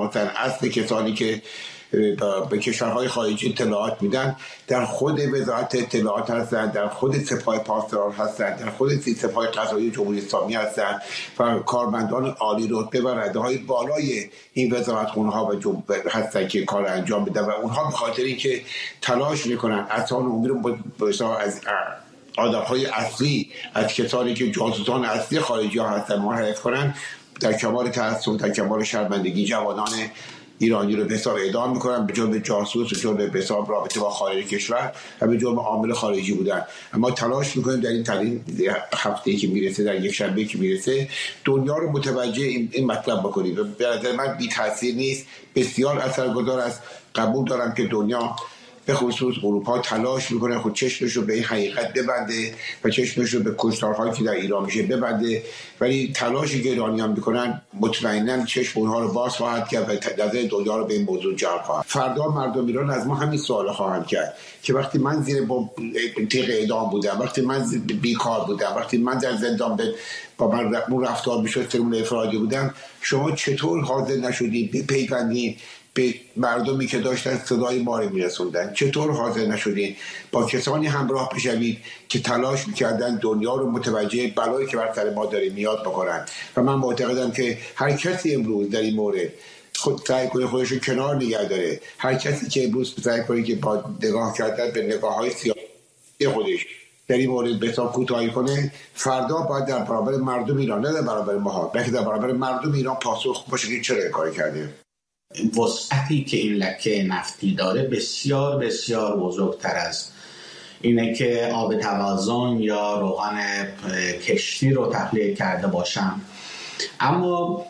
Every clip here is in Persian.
مثلا اصل کسانی که به کشورهای خارجی اطلاعات میدن در خود وزارت اطلاعات هستن، در خود سپاه پاسداران هستن، در خود سپاه قضایی جمهوری اسلامی هستن و کارمندان عالی رتبه و رده های بالای این وزارتخونه ها هستن که کار انجام بدن و اونها به خاطر اینکه تلاش میکنن اسان عمومی رو از آدم‌های اصلی، از کسانی که جاسوسان اصلی خارجی ها هستن حفظ کنن، در کمال تأسف، در کمال شرمندگی جوانان ایرانی رو به حساب اعدام میکنن به جرم جاسوس و جرم به حساب رابطه با خارج کشور و به جرم عامل خارجی بودن. اما تلاش میکنیم در این هفته‌ای که میرسه، در یک شنبه که میرسه، دنیا رو متوجه این مطلب بکنیم. به نظر من بی تاثیر نیست، بسیار اثرگذار است. قبول دارم که دنیا به خصوص اروپا تلاش میکنه خود چشمش رو به این حقیقت ببنده و چشمش رو به کشتارهایی که در ایران میشه ببنده، ولی تلاشی که ایرانیان میکنن مطمئنا چشم اونها رو باز خواهد کرد و نظر دنیا رو به این موضوع جلب خواهد. فردا مردم ایران از ما همین سوال خواهند کرد که وقتی من زیر تیغ اعدام بودم، وقتی من بیکار بودم، وقتی من در زندان با من رفتار میشد سرمون افرادی بودم، شما چطور حاضر نشدید بپیوندید به مردمی که داشتن صدای ما رو میرسوندن؟ چطور حاضر نشدین با کسانی همراه بشوید که تلاش میکردن دنیا رو متوجه بلایی که بر سر ما داره میاد بکنن؟ و من معتقدم که هر کسی امروز در این مورد سعی کنه خودش رو کنار نگه داره، هر کسی که امروز سعی کنه که با نگاه کردن به نگاه‌های سیاسی خودش در این مورد به حساب کوتاهی کنه، فردا باید در برابر مردم ایران، نه در برابر ما، بلکه در برابر مردم ایران پاسخ باشه که چرا این کار کرده. وسعتی که این لکه نفتی داره بسیار بسیار بزرگتر از اینه که آب توازن یا روغن کشتی رو تخلیه کرده باشم. اما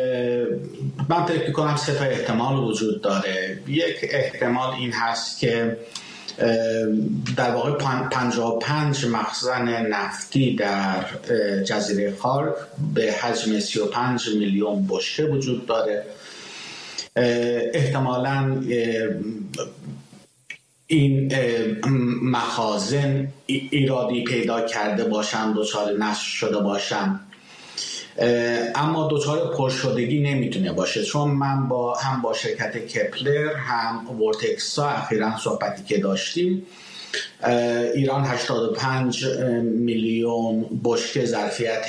من فکر کنم سه تا احتمال وجود داره. یک احتمال این هست که در واقع 55 مخزن نفتی در جزیره خارک به حجم 35 میلیون بشکه وجود داره. احتمالاً این مخازن ایرادی پیدا کرده باشن، دچار نشت شده باشن، اما دچار پرشدگی نمیتونه باشه، چون من هم با شرکت کپلر هم ورتکسا اخیراً صحبتی که داشتیم، ایران 85 میلیون بشکه ظرفیت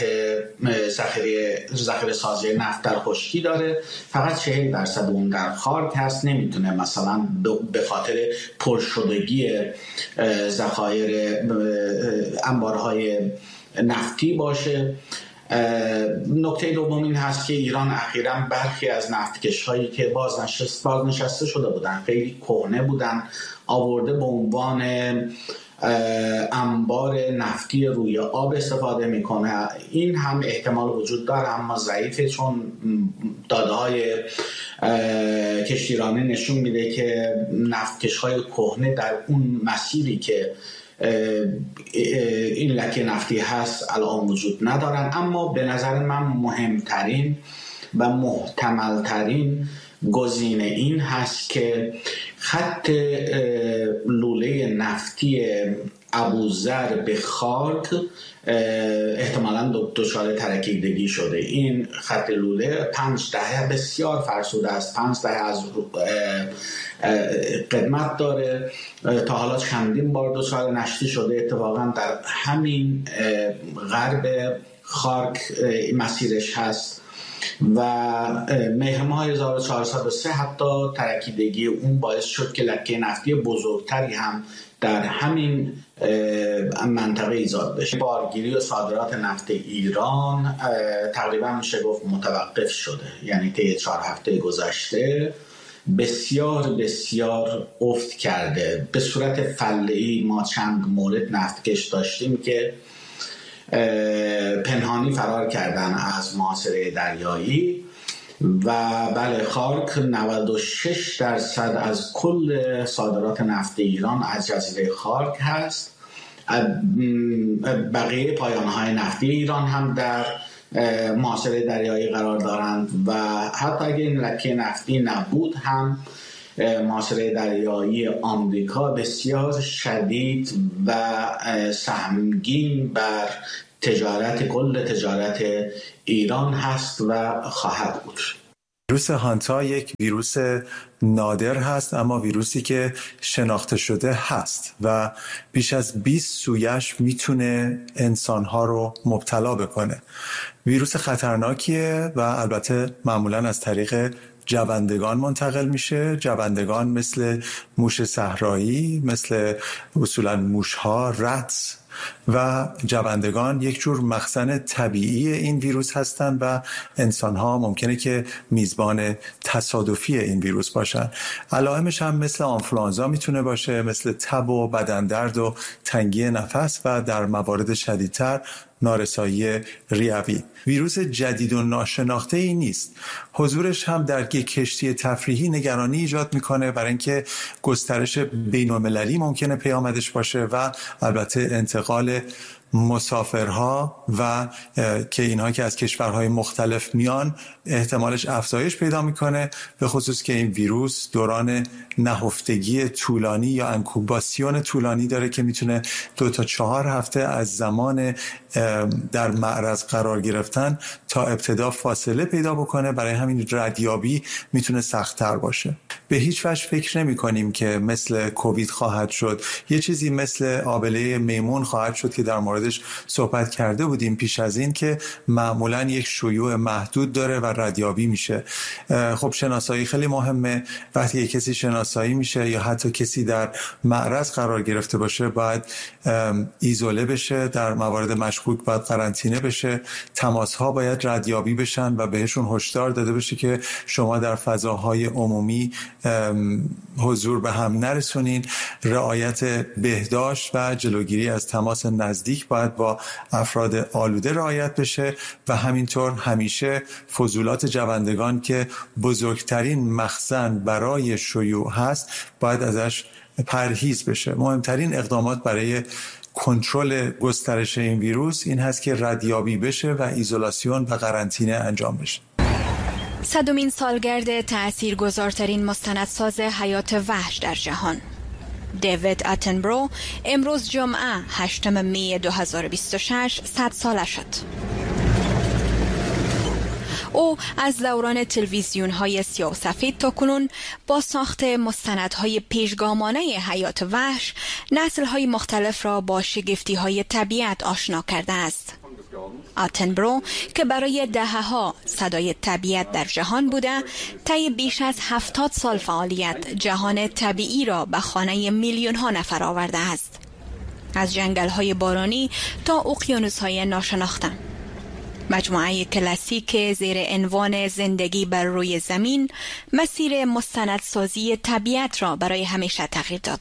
ذخیره سازی نفت در خشکی داره، فقط 40% اون در خارک هست. نمیتونه مثلا به خاطر پرشدگی ذخایر انبارهای نفتی باشه. نکته دوم این هست که ایران اخیراً برخی از نفتکش‌هایی که بازنشسته شده بودن، خیلی کهنه بودن، آورده به عنوان انبار نفتی روی آب استفاده میکنه. این هم احتمال وجود داره اما ضعیفه، چون داده‌های کشتیرانی نشون میده که نفتکش‌های کهنه در اون مسیری که این لکه نفتی هست الان وجود ندارن. اما به نظر من مهمترین و محتملترین گزینه این هست که خط لوله نفتی ابوذر به خارک احتمالاً دچار ترکیدگی شده. این خط لوله 5 دهه بسیار فرسوده است، 5 دهه از قدمت داره، تا حالا چندین بار دچار نشتی شده. اتفاقاً در همین غرب خارک مسیرش هست و مهر ماه 1403 حتی ترکیدگی اون باعث شد که لکه نفتی بزرگتری هم در همین منطقه ایجاد بشه. بارگیری و صادرات نفت ایران تقریبا میشه گفت متوقف شده، یعنی طی 4 هفته گذشته بسیار بسیار افت کرده. به صورت فله‌ای ما چند مورد نفتکش داشتیم که پنهانی فرار کردن از محاصره دریایی و بله، خارک 96% از کل صادرات نفت ایران از جزیره خارک هست. بقیه پایان‌های نفتی ایران هم در محاصره دریایی قرار دارند و حتی اگر این لکه نفتی نبود هم محاصره دریایی آمریکا بسیار شدید و سهمگین بر کل تجارت ایران هست و خواهد بود. ویروس هانتا یک ویروس نادر هست، اما ویروسی که شناخته شده هست و بیش از 20 سویش میتونه انسانها رو مبتلا بکنه. ویروس خطرناکیه و البته معمولاً از طریق جوندگان منتقل میشه. جوندگان مثل موش صحرایی، مثل اصولاً موشها، رتس و جوندگان یک جور مخزن طبیعی این ویروس هستند و انسان‌ها ممکنه که میزبان تصادفی این ویروس باشن. علائمش هم مثل آنفلوانزا میتونه باشه، مثل تب و بدن درد و تنگی نفس و در موارد شدیدتر نارسایی ریوی. ویروس جدید و ناشناخته ای نیست. حضورش هم در یک کشتی تفریحی نگرانی ایجاد میکنه، برای اینکه گسترش بین‌المللی ممکنه پیامدش باشه و البته انتقال مسافرها و که اینها که از کشورهای مختلف میان احتمالش افزایش پیدا میکنه، به خصوص که این ویروس دوران نهفتگی طولانی یا انکوباسیون طولانی داره که میتونه 2 تا 4 هفته از زمان در معرض قرار گرفتن تا ابتدا فاصله پیدا بکنه. برای همین ردیابی میتونه سخت‌تر باشه. به هیچ وجه فکر نمی کنیم که مثل کووید خواهد شد. یه چیزی مثل آبله میمون خواهد شد که در موردش صحبت کرده بودیم پیش از این، که معمولاً یک شیوع محدود داره و ردیابی میشه. خب شناسایی خیلی مهمه. وقتی یک کسی شناسایی میشه یا حتی کسی در معرض قرار گرفته باشه باید ایزوله بشه، در موارد مشکوک باید قرنطینه بشه، تماس‌ها باید ردیابی بشن و بهشون هشدار داده بشه که شما در فضاهای عمومی حضور به هم نرسونین. رعایت بهداشت و جلوگیری از تماس نزدیک باید با افراد آلوده رعایت بشه و همینطور همیشه فضولات جوندگان که بزرگترین مخزن برای شیوع هست باید ازش پرهیز بشه. مهمترین اقدامات برای کنترل گسترش این ویروس این هست که ردیابی بشه و ایزولاسیون و قرنطینه انجام بشه. 100مین سالگرد تأثیرگذارترین مستندساز حیات وحش در جهان، دیوید اتنبرو، امروز جمعه 8 می 2026 100 ساله شد. او از دوران تلویزیون‌های سیاه و سفید تا کنون با ساخت مستندهای پیشگامانه حیات وحش نسل‌های مختلف را با شگفتی‌های طبیعت آشنا کرده است. اتنبرو که برای دهه‌ها صدای طبیعت در جهان بوده، طی بیش از 70 سال فعالیت جهان طبیعی را به خانه میلیون‌ها نفر آورده است، از جنگل‌های بارانی تا اقیانوس‌های ناشناخته. مجموعه کلاسیک زیر عنوان زندگی بر روی زمین مسیر مستندسازی طبیعت را برای همیشه تغییر داد.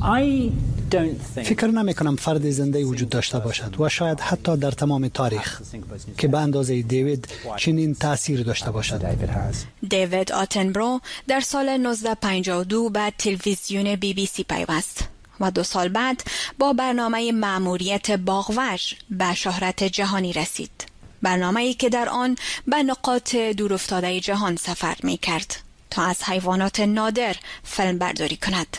فکر نمی کنم فرد زنده وجود داشته باشد و شاید حتی در تمام تاریخ که به اندازه دیوید چنین تأثیر داشته باشد. دیوید اتنبرو در سال 1952 به تلویزیون BBC پیوست و 2 سال بعد با برنامه مأموریت باغوش به شهرت جهانی رسید. برنامه‌ای که در آن به نقاط دورافتاده جهان سفر می کرد تا از حیوانات نادر فیلم برداری کند.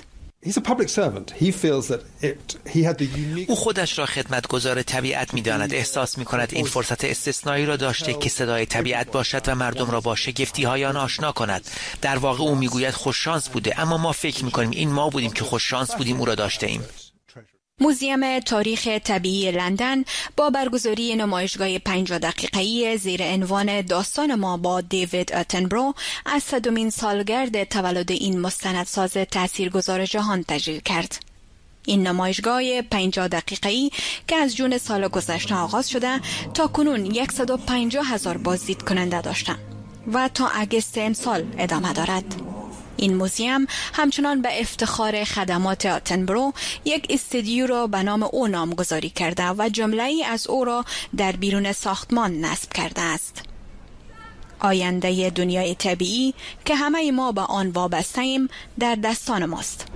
او خودش را خدمتگزار طبیعت می‌داند. احساس می‌کند این فرصت استثنایی را داشته که صدای طبیعت باشد و مردم را با شگفتی‌های آن آشنا کند. در واقع او می‌گوید خوششانس بوده، اما ما فکر می‌کنیم این ما بودیم که خوششانس بودیم او را داشته ایم. موزیم تاریخ طبیعی لندن با برگزاری نمایشگاه 50 دقیقه‌ای زیر عنوان داستان ما با دیوید اتنبرو از 100مین سالگرد تولد این مستندساز تاثیرگذار جهان تشکیل کرد. این نمایشگاه 50 دقیقه‌ای که از جون سال گذشته آغاز شده تا کنون 150,000 بازدید کننده داشته و تا اگست امسال ادامه دارد. این موزیم همچنان به افتخار خدمات اتنبرو یک استودیو را به نام او نامگذاری کرده و جمله‌ای از او را در بیرون ساختمان نصب کرده است. آینده دنیای طبیعی که همه ما به آن وابسته‌ایم در دستان ماست.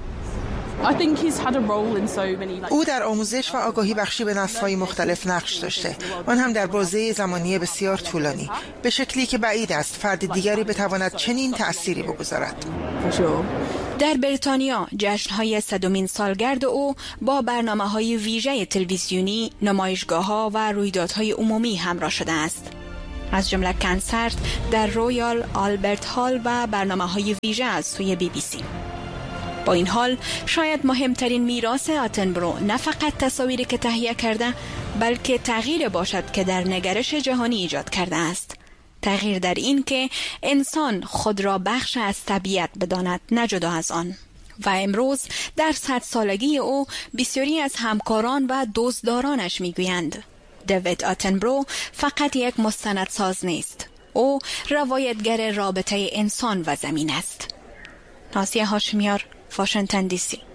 او در آموزش و آگاهی بخشی به نسل‌های مختلف نقش داشته، آن هم در بازه زمانی بسیار طولانی، به شکلی که بعید است فرد دیگری بتواند چنین تأثیری بگذارد. در بریتانیا جشن‌های 100مین سالگرد او با برنامه‌های ویژه تلویزیونی، نمایشگاه‌ها و رویدادهای عمومی همراه شده است. از جمله کنسرت در رویال آلبرت هال و برنامه‌های ویژه از سوی BBC. با این حال شاید مهمترین میراث آتنبرو نه فقط تصاویری که تهیه کرده، بلکه تغییر باشد که در نگرش جهانی ایجاد کرده است. تغییر در این که انسان خود را بخش از طبیعت بداند، نه جدا از آن. و امروز در 100 سالگی او بسیاری از همکاران و دوستدارانش میگویند دیوید آتنبرو فقط یک مستندساز نیست، او روایتگر رابطه انسان و زمین است. نازیه هاشمیار، واشنگتن دی سی.